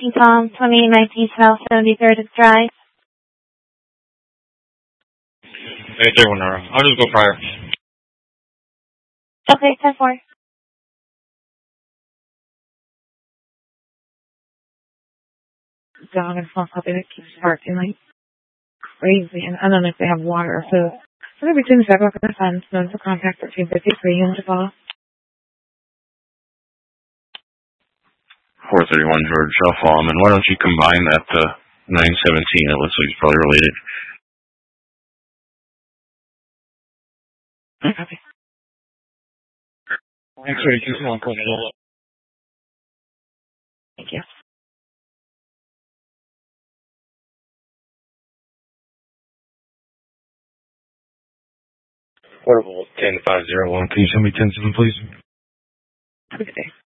King Tom, 2819 South 73rd Drive. Hey, there, Winara. I'll just go prior. Okay, 10-4. Dog and small puppy that keeps barking like crazy, and I don't know if they have water or food. So they're between the sidewalk and the fence, known for contact 1353, unit to follow. 431 George, I'll follow him. And why don't you combine that to 917? It looks like it's probably related. Copy. X-ray 2-1, Thank you. Portable 10501. Can you send me 10-7, please? Have a good day.